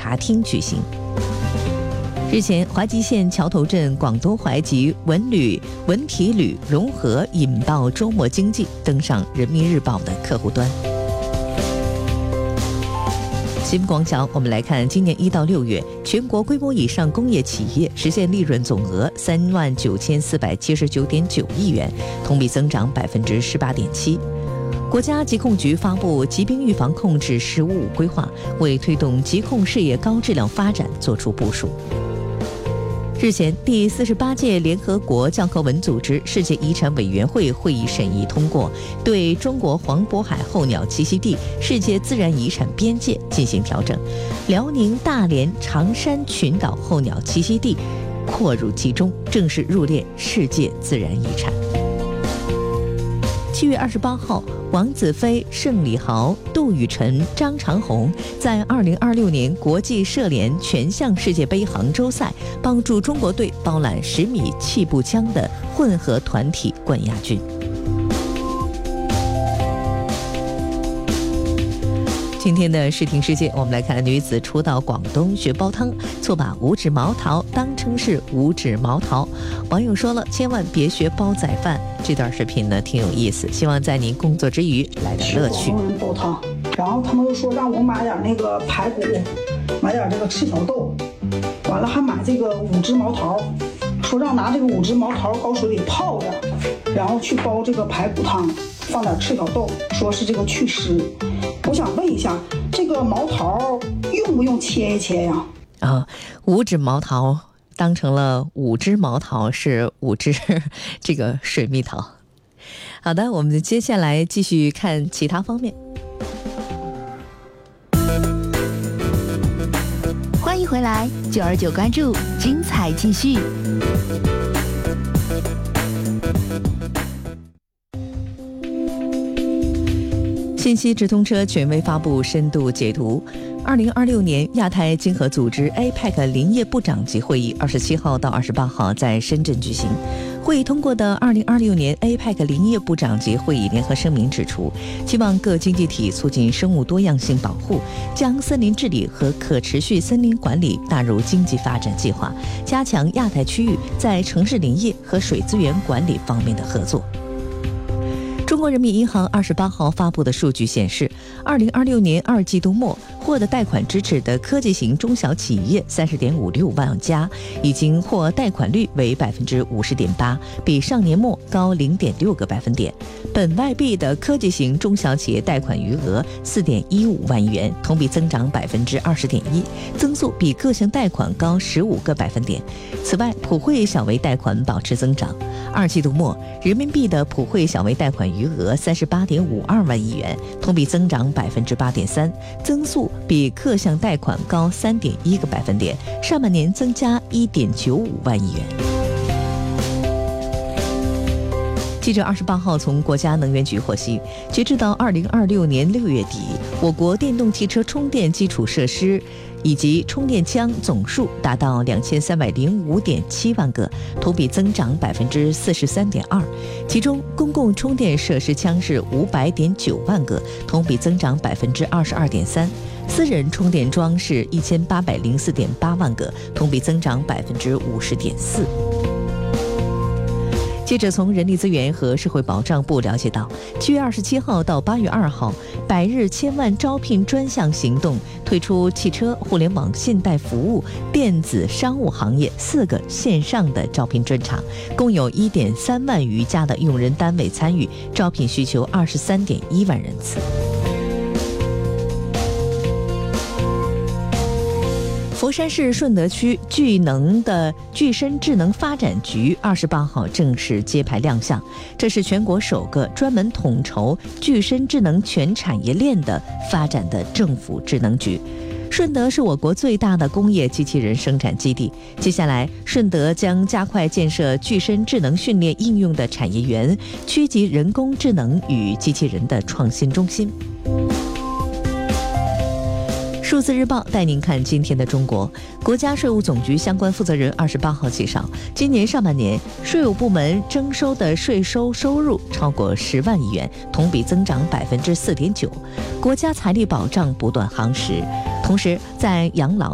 察厅举行。日前，淮吉县桥头镇广东淮吉文体旅融合引爆周末经济登上人民日报的客户端。新闻广角，我们来看今年1到6月，全国规模以上工业企业实现利润总额39479.9亿元，同比增长18.7%。国家疾控局发布疾病预防控制“十五五”规划，为推动疾控事业高质量发展作出部署。日前，第48届联合国教科文组织世界遗产委员会会议审议通过，对中国黄渤海候鸟栖息地世界自然遗产边界进行调整，辽宁大连长山群岛候鸟栖息地扩入其中，正式入列世界自然遗产。7月28号，王子飞、盛礼豪、杜雨辰、张长虹在2026年国际射联全项世界杯杭州赛帮助中国队包揽10米气步枪的混合团体冠亚军。今天的视听世界，我们来看女子初到广东学煲汤，错把五指毛桃当成是五指毛桃。网友说了，千万别学煲仔饭。这段视频呢挺有意思，希望在您工作之余来点乐趣。 广东人煲汤，然后他们又说让我买点那个排骨，买点这个赤小豆，完了还买这个五指毛桃，说让拿这个五指毛桃高水里泡着，然后去煲这个排骨汤，放点赤小豆，说是这个祛湿。我想问一下，这个毛桃用不用切一切呀？ 五指毛桃当成了五只毛桃，是五只这个水蜜桃。好的，我们接下来继续看其他方面。 欢迎回来，929关注，精彩继续。 信息直通车权威发布深度解读。2026年亚太经合组织 APEC 林业部长级会议27号到28号在深圳举行。会议通过的2026年 APEC 林业部长级会议联合声明指出，希望各经济体促进生物多样性保护，将森林治理和可持续森林管理纳入经济发展计划，加强亚太区域在城市林业和水资源管理方面的合作。中国人民银行28号发布的数据显示，2026年2季度末获得贷款支持的科技型中小企业30.56万家，已经获贷款率为50.8%，比上年末高0.6个百分点。本外币的科技型中小企业贷款余额4.15万亿元，同比增长20.1%，增速比各项贷款高15个百分点。此外，普惠小微贷款保持增长。2季度末，人民币的普惠小微贷款余额38.52万亿元，同比增长8.3%，增速比各项贷款高3.1个百分点，上半年增加1.95万亿元。记者28号从国家能源局获悉，截至到2026年6月底，我国电动汽车充电基础设施以及充电枪总数达到2305.7万个，同比增长43.2%。其中，公共充电设施枪是500.9万个，同比增长22.3%；私人充电桩是1804.8万个，同比增长50.4%。记者从人力资源和社会保障部了解到，7月27号到8月2号百日千万招聘专项行动推出汽车、互联网、信贷服务、电子商务行业4个线上的招聘专场，共有1.3万余家的用人单位参与，招聘需求23.1万人次。佛山市顺德区聚深智能发展局28号正式揭牌亮相，这是全国首个专门统筹聚深智能全产业链的发展的政府智能局。顺德是我国最大的工业机器人生产基地，接下来顺德将加快建设聚深智能训练应用的产业园，区级人工智能与机器人的创新中心。数字日报带您看今天的中国。国家税务总局相关负责人28号介绍，今年上半年税务部门征收的税收收入超过10万亿元，同比增长4.9%。国家财力保障不断夯实，同时在养老、